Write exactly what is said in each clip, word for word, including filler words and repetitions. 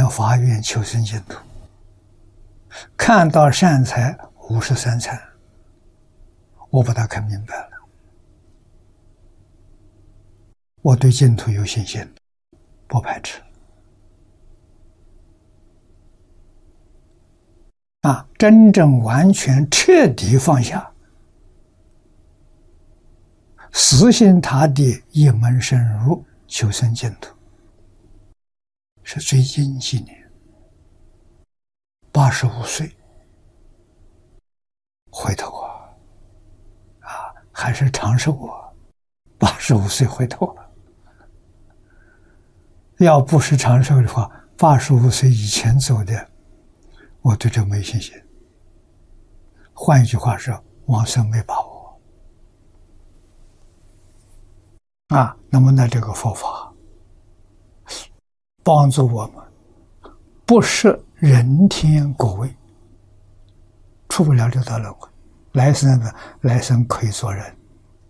发愿求生净土，看到善财五十三参，我把它看明白了，我对净土有信心，不排斥。啊，真正完全彻底放下，死心塌地一门深入求生净土，是最近几年，八十五岁，回头啊，啊，还是长寿啊，八十五岁回头了。要不是长寿的话，八十五岁以前走的，我对这没信心。换一句话说，往生没把握。啊，那么呢，这个佛法帮助我们不设人天果位，出不了六道轮回。来生呢，来生可以做人，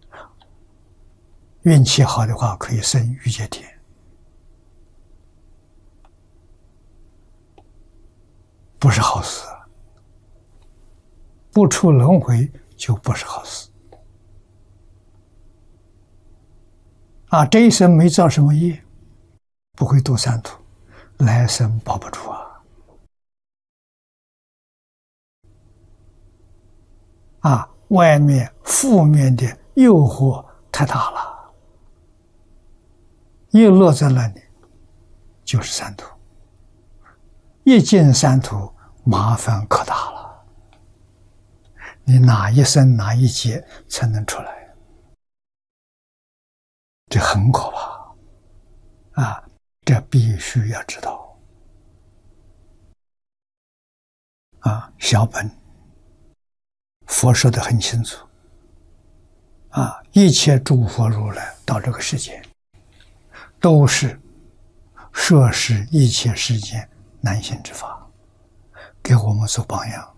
运气好的话可以生欲界天。不是好事，不出轮回就不是好事。啊，这一生没造什么业，不会堕三途，来生保不住啊！啊，外面负面的诱惑太大了，一落在那里就是三途。一进三途，麻烦可大了。你哪一生哪一劫才能出来？这很可怕啊！这必须要知道啊！小本佛说得很清楚啊！一切诸佛如来到这个世界，都是摄持一切世间难行之法，给我们做榜样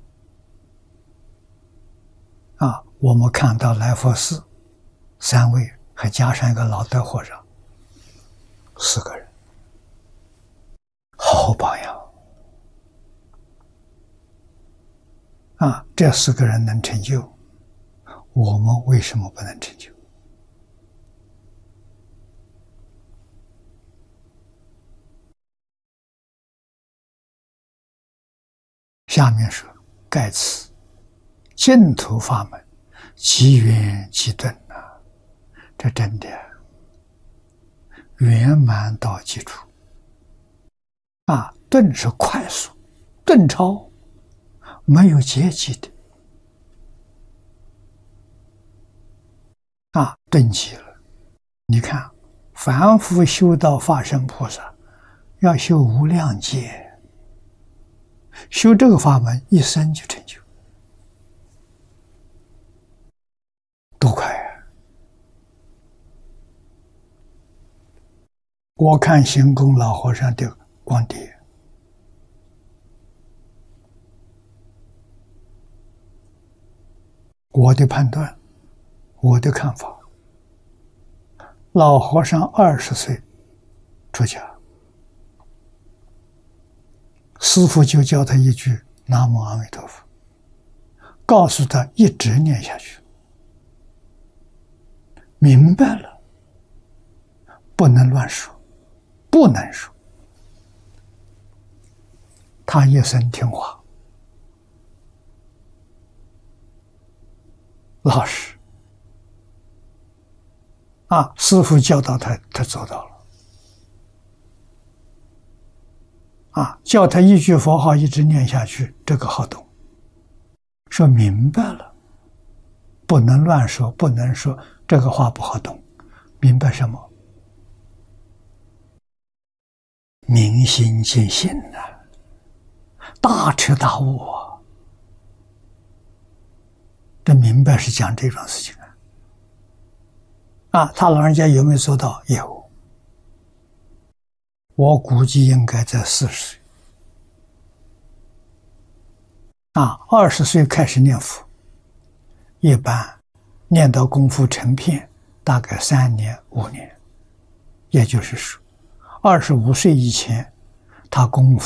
啊！我们看到来佛寺三位，还加上一个老德和尚，四个人，好榜样啊！这四个人能成就，我们为什么不能成就？下面说，盖此净土法门，即圆即顿啊！这真的圆满到基础啊！顿是快速，顿超，没有阶级的啊！顿极了。你看，凡夫修道法身菩萨，要修无量劫。修这个法门，一生就成就，多快啊！我看行宫老和尚的光碟，我的判断，我的看法，老和尚二十岁出家。师父就教他一句南无阿弥陀佛，告诉他一直念下去，明白了，不能乱说，不能说。他一生听话，老实啊，师父教导他，他做到了。啊，叫他一句佛号一直念下去，这个好懂。说明白了，不能乱说，不能说这个话不好懂。明白什么？明心见性啊，大彻大悟啊！这明白是讲这种事情啊。啊，他老人家有没有做到？有。我估计应该在四十岁啊，二十岁开始念佛，一般念到功夫成片，大概三年五年，也就是说，二十五岁以前， 他功夫